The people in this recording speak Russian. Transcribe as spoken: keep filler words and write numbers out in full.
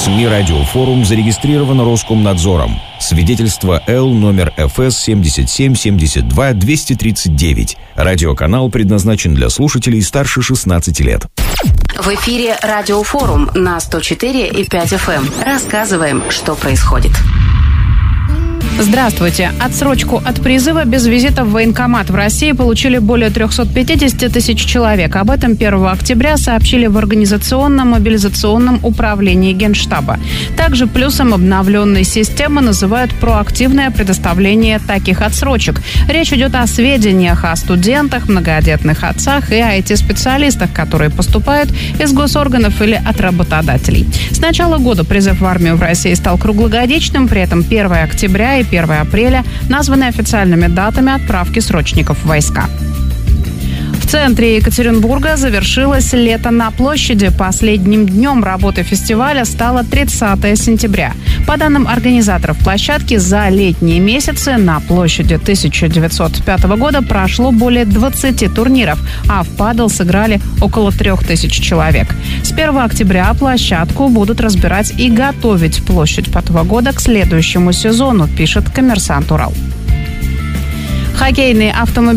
СМИ «Радиофорум» зарегистрировано Роскомнадзором. Свидетельство Л номер эф эс семьдесят семь семьдесят два двести тридцать девять. Радиоканал предназначен для слушателей старше шестнадцати лет. В эфире «Радиофорум» на сто четыре и пять эф эм. Рассказываем, что происходит. Здравствуйте. Отсрочку от призыва без визита в военкомат в России получили более триста пятьдесят тысяч человек. Об этом первого октября сообщили в Организационном мобилизационном управлении Генштаба. Также плюсом обновленной системы называют проактивное предоставление таких отсрочек. Речь идет о сведениях о студентах, многодетных отцах и ай ти-специалистах, которые поступают из госорганов или от работодателей. С начала года призыв в армию в России стал круглогодичным, при этом первого октября и первого апреля названы официальными датами отправки срочников в войска. В центре Екатеринбурга завершилось «Лето на площади». Последним днем работы фестиваля стало тридцатого сентября. По данным организаторов площадки, за летние месяцы на площади тысяча девятьсот пятого года прошло более двадцати турниров, а в падл сыграли около трех тысяч человек. С первого октября площадку будут разбирать и готовить площадь пятого года к следующему сезону, пишет «Коммерсант Урал». Хоккейный автомобиль